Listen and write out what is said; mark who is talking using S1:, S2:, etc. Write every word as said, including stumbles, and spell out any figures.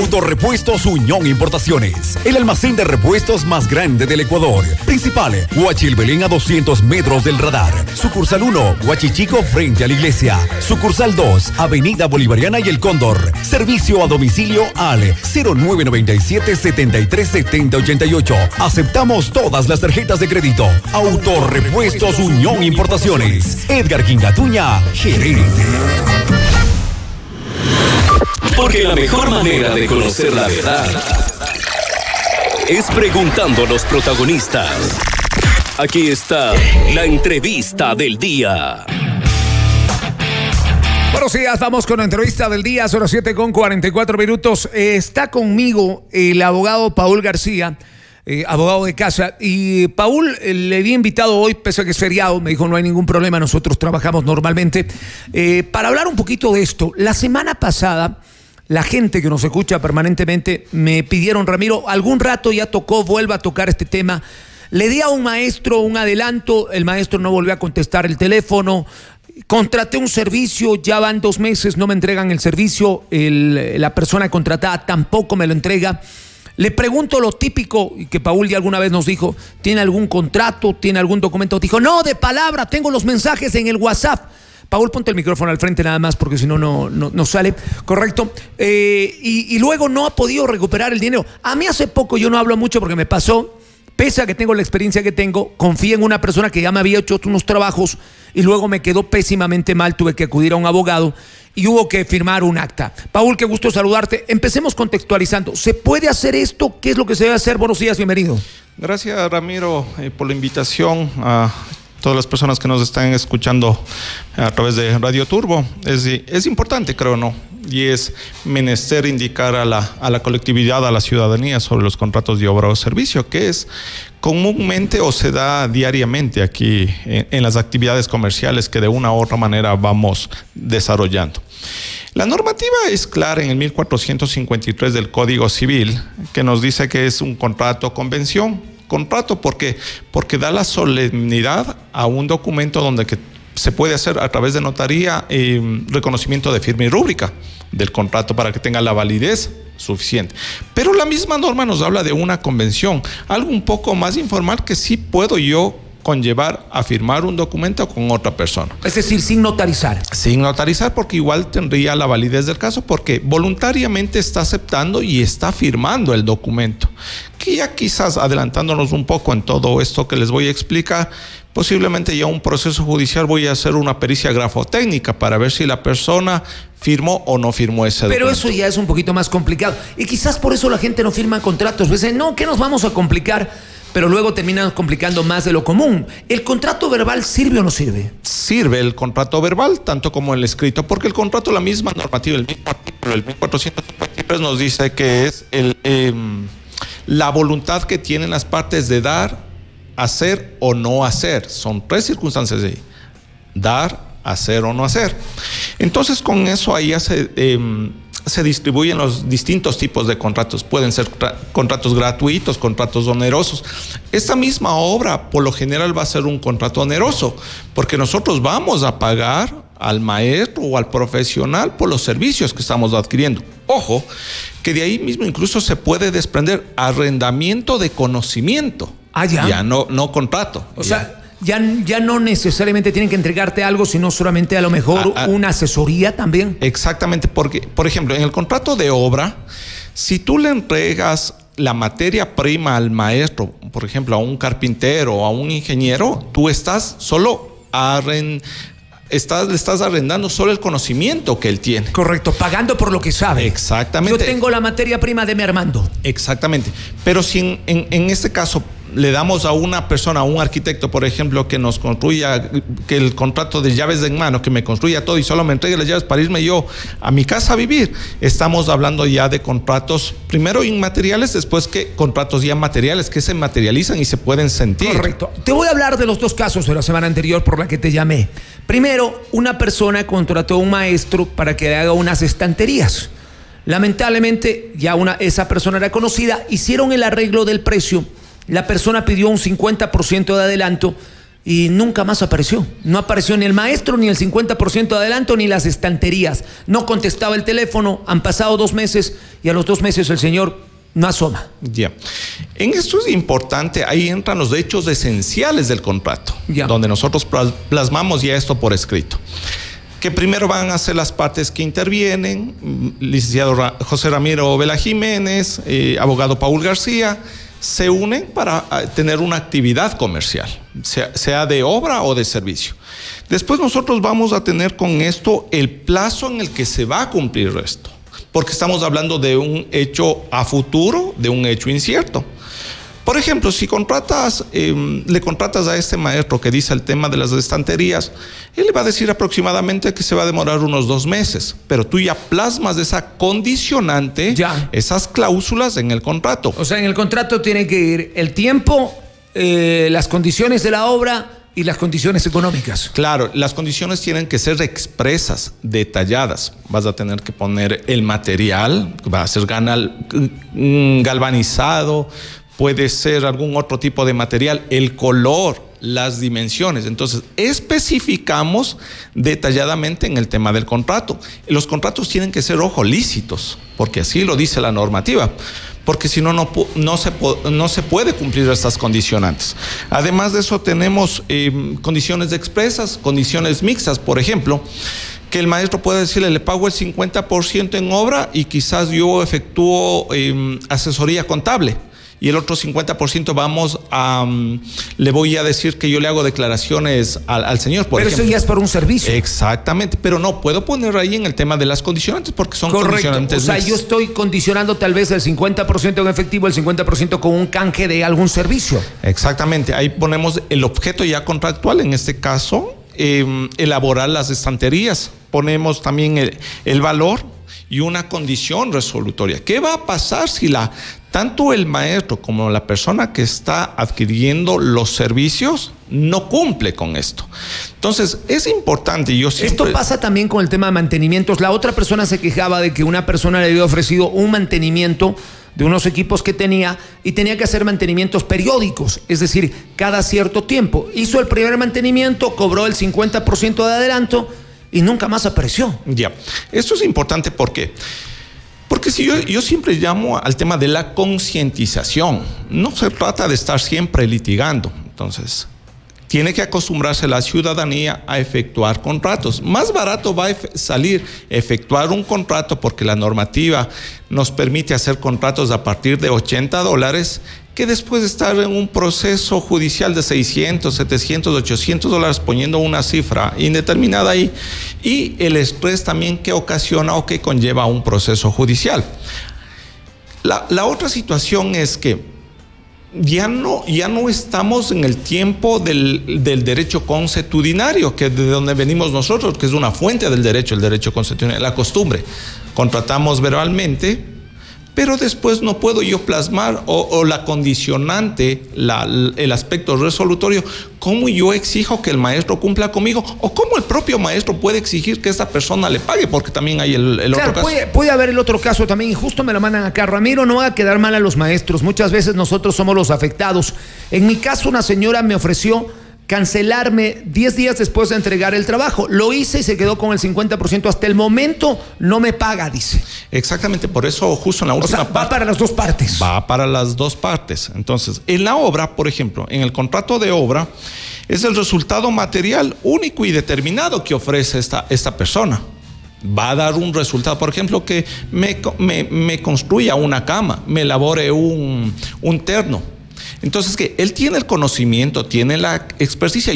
S1: Autorepuestos Uñón Importaciones, el almacén de repuestos más grande del Ecuador. Principal, Huachilbelén a doscientos metros del radar. Sucursal uno, Huachichico frente a la iglesia. Sucursal dos, Avenida Bolivariana y El Cóndor. Servicio a domicilio al cero nueve noventa y siete, setenta y tres, setenta, ochenta y ocho. Aceptamos todas las tarjetas de crédito. Autorepuestos Uñón Importaciones. Edgar Quingatuña, gerente.
S2: Porque la mejor manera de conocer la verdad es preguntando a los protagonistas. Aquí está la entrevista del día.
S3: Buenos días, vamos con la entrevista del día, son las siete con cuarenta y cuatro minutos. Eh, está conmigo el abogado Paul García, eh, abogado de casa. Y Paul eh, le había invitado hoy, pese a que es feriado, me dijo no hay ningún problema, nosotros trabajamos normalmente, eh, para hablar un poquito de esto. La semana pasada, la gente que nos escucha permanentemente me pidieron, Ramiro, algún rato ya tocó, vuelva a tocar este tema. Le di a un maestro un adelanto, el maestro no volvió a contestar el teléfono. Contraté un servicio, ya van dos meses, no me entregan el servicio, el, la persona contratada tampoco me lo entrega. Le pregunto lo típico, que Paul ya alguna vez nos dijo, ¿tiene algún contrato? ¿Tiene algún documento? Dijo, no, de palabra, tengo los mensajes en el WhatsApp. Paul, ponte el micrófono al frente nada más porque si no, no, no sale. Correcto. Eh, y, y luego no ha podido recuperar el dinero. A mí hace poco, yo no hablo mucho porque me pasó, pese a que tengo la experiencia que tengo, confié en una persona que ya me había hecho unos trabajos y luego me quedó pésimamente mal, tuve que acudir a un abogado y hubo que firmar un acta. Paul, qué gusto saludarte. Empecemos contextualizando. ¿Se puede hacer esto? ¿Qué es lo que se debe hacer? Buenos días, bienvenido.
S4: Gracias, Ramiro, eh, por la invitación a todas las personas que nos están escuchando a través de Radio Turbo. Es, es importante, creo, ¿no? Y es menester indicar a la, a la colectividad, a la ciudadanía sobre los contratos de obra o servicio, que es comúnmente o se da diariamente aquí en, en las actividades comerciales que de una u otra manera vamos desarrollando. La normativa es clara en el mil cuatrocientos cincuenta y tres del Código Civil, que nos dice que es un contrato o convención. Contrato porque, porque da la solemnidad a un documento donde que se puede hacer a través de notaría eh, reconocimiento de firma y rúbrica del contrato para que tenga la validez suficiente. Pero la misma norma nos habla de una convención, algo un poco más informal que sí puedo yo conllevar a firmar un documento con otra persona.
S3: Es decir, sin notarizar.
S4: Sin notarizar, porque igual tendría la validez del caso, porque voluntariamente está aceptando y está firmando el documento. Que ya quizás adelantándonos un poco en todo esto que les voy a explicar, posiblemente ya un proceso judicial voy a hacer una pericia grafotécnica para ver si la persona firmó o no firmó ese documento.
S3: Pero eso ya es un poquito más complicado. Y quizás por eso la gente no firma contratos. Dicen, no, ¿qué nos vamos a complicar? Pero luego terminan complicando más de lo común. ¿El contrato verbal sirve o no sirve?
S4: Sirve el contrato verbal, tanto como el escrito, porque el contrato, la misma normativa, el mismo artículo, el mil cuatrocientos cincuenta y tres nos dice que es el, eh, la voluntad que tienen las partes de dar, hacer o no hacer. Son tres circunstancias ahí. Dar, hacer o no hacer. Entonces, con eso ahí hace... Eh, se distribuyen los distintos tipos de contratos. Pueden ser tra- contratos gratuitos, contratos onerosos. Esta misma obra, por lo general, va a ser un contrato oneroso, porque nosotros vamos a pagar al maestro o al profesional por los servicios que estamos adquiriendo. Ojo, que de ahí mismo incluso se puede desprender arrendamiento de conocimiento.
S3: Ah, ya.
S4: Ya no, no contrato.
S3: O
S4: ya.
S3: sea... Ya, ya no necesariamente tienen que entregarte algo, sino solamente a lo mejor ah, ah, una asesoría también.
S4: Exactamente, porque, por ejemplo, en el contrato de obra, si tú le entregas la materia prima al maestro, por ejemplo, a un carpintero o a un ingeniero, tú estás solo arrendando. Estás, le estás arrendando solo el conocimiento que él tiene.
S3: Correcto, pagando por lo que sabe.
S4: Exactamente.
S3: Yo tengo la materia prima de mi Armando.
S4: Exactamente. Pero si en, en, en este caso le damos a una persona, a un arquitecto, por ejemplo, que nos construya, que el contrato de llaves en mano, que me construya todo y solo me entregue las llaves para irme yo a mi casa a vivir, estamos hablando ya de contratos, primero inmateriales, después que contratos ya materiales, que se materializan y se pueden sentir.
S3: Correcto. Te voy a hablar de los dos casos de la semana anterior por la que te llamé. Primero, una persona contrató a un maestro para que le haga unas estanterías. Lamentablemente, ya una, esa persona era conocida, hicieron el arreglo del precio. La persona pidió un cincuenta por ciento de adelanto, y nunca más apareció. No apareció ni el maestro, ni el cincuenta por ciento de adelanto, ni las estanterías. No contestaba el teléfono. Han pasado dos meses y a los dos meses el señor no asoma.
S4: Ya. Yeah. En esto es importante, ahí entran los hechos esenciales del contrato, yeah. donde nosotros plasmamos ya esto por escrito. Que primero van a ser las partes que intervienen, licenciado Ra- José Ramiro Vela Jiménez, eh, abogado Paul García, se unen para tener una actividad comercial, sea, sea de obra o de servicio. Después nosotros vamos a tener con esto el plazo en el que se va a cumplir esto, porque estamos hablando de un hecho a futuro, de un hecho incierto. Por ejemplo, si contratas, eh, le contratas a este maestro que dice el tema de las estanterías, él le va a decir aproximadamente que se va a demorar unos dos meses, pero tú ya plasmas esa condicionante, ya. esas cláusulas en el contrato.
S3: O sea, en el contrato tiene que ir el tiempo, eh, las condiciones de la obra y las condiciones económicas.
S4: Claro, las condiciones tienen que ser expresas, detalladas. Vas a tener que poner el material, va a ser ganal, galvanizado, puede ser algún otro tipo de material, el color, las dimensiones. Entonces, especificamos detalladamente en el tema del contrato. Los contratos tienen que ser, ojo, lícitos, porque así lo dice la normativa, porque si no, no, no, se, no se puede cumplir estas condicionantes. Además de eso, tenemos eh, condiciones expresas, condiciones mixtas, por ejemplo, que el maestro puede decirle, le pago el cincuenta por ciento en obra y quizás yo efectúo eh, asesoría contable. Y el otro cincuenta por ciento vamos a, um, le voy a decir que yo le hago declaraciones al, al señor, por
S3: Pero
S4: ejemplo.
S3: Eso ya es por un servicio.
S4: Exactamente, pero no, puedo poner ahí en el tema de las condicionantes porque son
S3: Correcto.
S4: condicionantes.
S3: O sea, mixtas. Yo estoy condicionando tal vez el cincuenta por ciento en efectivo, el cincuenta por ciento con un canje de algún servicio.
S4: Exactamente, ahí ponemos el objeto ya contractual, en este caso, eh, elaborar las estanterías. Ponemos también el, el valor y una condición resolutoria. ¿Qué va a pasar si la tanto el maestro como la persona que está adquiriendo los servicios no cumple con esto? Entonces, es importante. Yo siempre...
S3: Esto pasa también con el tema de mantenimientos. La otra persona se quejaba de que una persona le había ofrecido un mantenimiento de unos equipos que tenía y tenía que hacer mantenimientos periódicos, es decir, cada cierto tiempo. Hizo el primer mantenimiento, cobró el cincuenta por ciento de adelanto y nunca más apareció.
S4: Ya, esto es importante porque... Porque si yo, yo siempre llamo al tema de la concientización, no se trata de estar siempre litigando. Entonces, tiene que acostumbrarse la ciudadanía a efectuar contratos. Más barato va a efe- salir efectuar un contrato porque la normativa nos permite hacer contratos a partir de ochenta dólares que después de estar en un proceso judicial de seiscientos, setecientos, ochocientos dólares poniendo una cifra indeterminada ahí y el estrés también que ocasiona o que conlleva un proceso judicial. La, la otra situación es que Ya no, ya no estamos en el tiempo del, del derecho consuetudinario, que es de donde venimos nosotros, que es una fuente del derecho, el derecho consuetudinario, la costumbre. Contratamos verbalmente, pero después no puedo yo plasmar o, o la condicionante, la, el aspecto resolutorio, cómo yo exijo que el maestro cumpla conmigo o cómo el propio maestro puede exigir que esta persona le pague, porque también hay el, el
S3: claro,
S4: otro caso.
S3: Puede, puede haber el otro caso también, y justo me lo mandan acá. Ramiro, no va a quedar mal a los maestros. Muchas veces nosotros somos los afectados. En mi caso, una señora me ofreció cancelarme diez días después de entregar el trabajo. Lo hice y se quedó con el cincuenta por ciento. Hasta el momento no me paga, dice.
S4: Exactamente, por eso justo en la última
S3: o sea,
S4: parte...
S3: va para las dos partes.
S4: Va para las dos partes. Entonces, en la obra, por ejemplo, en el contrato de obra, es el resultado material único y determinado que ofrece esta, esta persona. Va a dar un resultado, por ejemplo, que me, me, me construya una cama, me elabore un, un terno. Entonces, que él tiene el conocimiento, tiene la experticia.